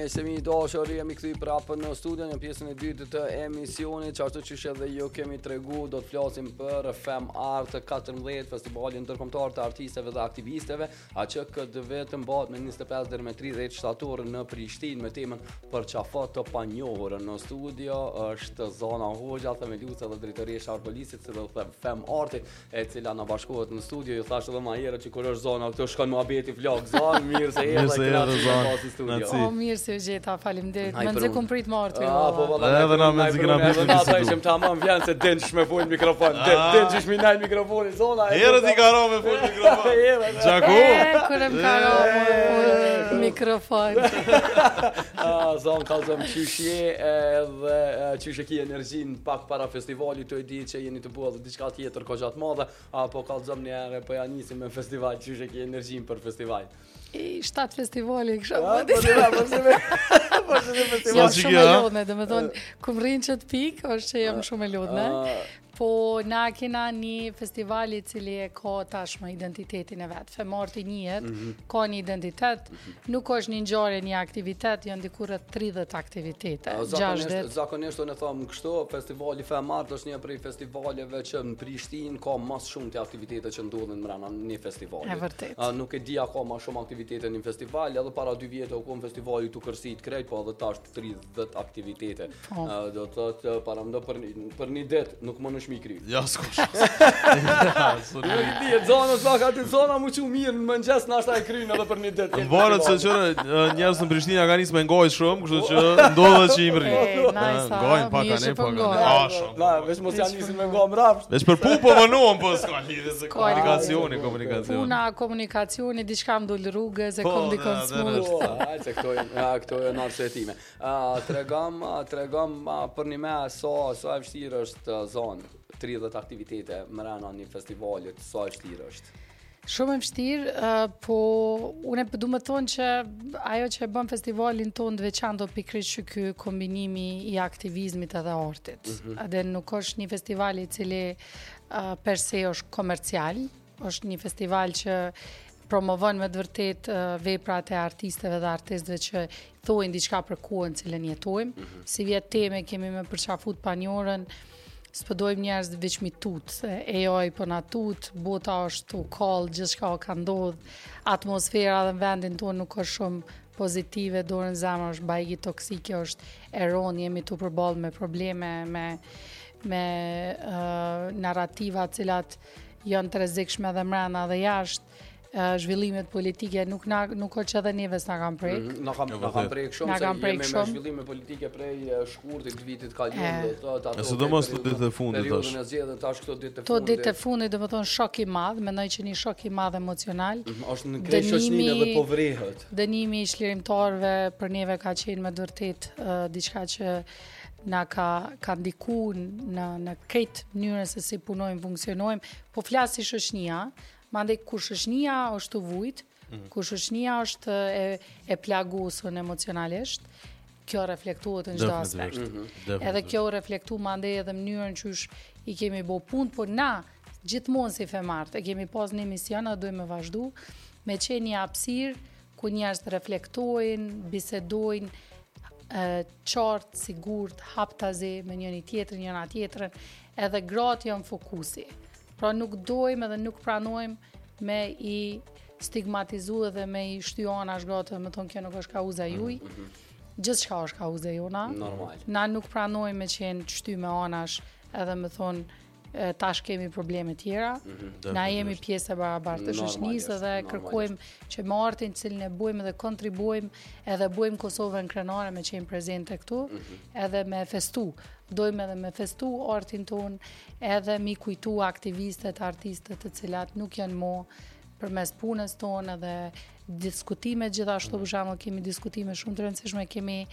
Miqësimi i dashur, jemi kthyer prapë në studion në pjesën e dytë të emisionit, ashtu që edhe ju kemi tregu, do të flasim për Fem Art 14, festivalin ndërkombëtar të artistëve dhe aktivistëve, që këtë vit mbahet me 25 deri me 30 shtator në Prishtinë me temën për qafat të panjohur. Në studio është Zana Hoxha, themeluese dhe drejtoresha e Arbolistit të Fem Artit, e cila na bashkohet në studio. Ju thash edhe më herët që kur është Zana këtu shkon muhabeti vlog. Zana, mirë se erdhe. Mirë se u gjeta, faleminderit. Më nxe kum prit martë. Po valla. Edhe na më nxe kena prit. Ata ishim tamam vjen se denç me fol mikrofon. Denç më nal mikrofonin Zona. Herët I ka rënë me fol mikrofon. Xhaku. Kur më ka rënë mikrofon. Zon kallzom çyshje edhe çyshje ki energjinë pak para festivalit, të di që jeni të bua dhe diçka tjetër kogjat madhe, apo kallzom një herë po ja nisim me festival, çyshje ki energjinë për festival. 7 festivale kisha Po jam shumë e lodhme, dhe me thonë, kum rrinë që të pikë, është që jam shumë e lodhme. Po na kena një festival I cili e ka tashmë identitetin e vet. Fem Art I njihet, ka një identitet, nuk është një ngjarje, një aktivitet, janë diku rreth 30 aktivitete. Zakonisht unë them kështu, festivali Fem Art është një prej festivaleve që në Prishtinë ka më shumë të aktivitete që ndodhin brenda një festivali. E vërtet. Nuk e di a ka më shumë aktivitete në një festival, edhe para 2 vjetë u kom festivali tu Kërsit krejt, po edhe tash 30 aktivitete. Do të thotë para ndo për një ditë nuk më mi kry. Ja, s'kush. Nuk di, zona pak aty zona më çu mirë në mëngjes na është ai kryn edhe për një ditë. Varet se çfarë njerëz në Prishtinë ka nisë me ngojë shumë, kështu që ndodhet që I mrin. Ngojnë pak anë, pak anë. Na, veç mos janë nisën me ngojë mrapsht. Veç për pupo vonuam po s'ka lidhje se komunikacioni. Puna, komunikacioni, diçka më dol rrugës, e kom dikon smut. Hajde këto janë arsyetime. Tregom për një mes sa e vështirë është zonë. 30 aktivitete mrena një festivalit, sa e vështirë është? Shumë e vështirë, po unë du më thonë që ajo që e bën festivalin tonë të veçantë pikërisht ky kombinimi I aktivizmit edhe artit. Edhe nuk është një festival I cili per se është komercial, është një festival që promovon me të vërtet veprat e artistëve dhe artistëve që thojnë diçka për kohën cilën jetojmë. Si vjet teme kemi me përqafut panjorën, s'pëdojmë njerëz veç mi tut, AI po na tut, bota është u kallë, gjithçka ka ndodh, atmosfera dhe në vendin tonë nuk është shumë pozitive, dorën zemra është bajgi toksike, është eron, jemi tu përballë me probleme, me narrativa cilat janë të rrezikshme dhe mrena dhe jashtë. Zhvillimet politike nuk është edhe neve s'na kanë prek. Na kanë prek shumë, se jemi me zhvillime politike prej shkurtit të vitit kaluar. Sidomos ditët e fundit tash. Periudhën e zgjedhjeve tash këto ditë të fundit. Këto ditë e fundit domethënë shok I madh, mendoj që një shok I madh emocional. Është në krejt shoqërinë edhe po vrehet. Dënimi I çlirimtarëve për neve ka qenë me vërtet diçka që na ka ndikuar në këtë mënyrën se si punojmë, funksionojmë, po flas si shoqënia. Mandej kur shoqënia është vujt, kur shoqënia është e plagosur emocionalisht, kjo reflektohet në çdo aspekt. Edhe kjo reflektu mandej edhe mënyrën qysh I kemi bë punë, por na gjithmonë si Fem Art e kemi pas një mision, a dojmë vazhdu me qenë një hapësirë ku njerëz të reflektojnë, bisedojnë qartë, sigurt, haptazi me njëri tjetrën, edhe gratë janë fokusi. Pra nuk dojmë edhe nuk pranojmë me I stigmatizu edhe me I shty anash gratë, me thonë kjo nuk është kauza juj, gjithçka është kauza jona. Normal. Na nuk pranojmë me qenë shty me anash edhe me thonë tash kemi probleme tjera, na jemi pjesë e barabartë të shoqënisë dhe kërkojmë që me artin cilin e bujmë dhe kontribuojmë edhe bujmë Kosovën krenare me qenë prezente këtu, edhe me festu. Dojmë edhe me festu artin ton, edhe mi kujtu aktivistet, artistët të cilat nuk janë mo përmes punës tonë edhe diskutime gjithashtu, për shembull kemi diskutime shumë të rëndësishme, kemi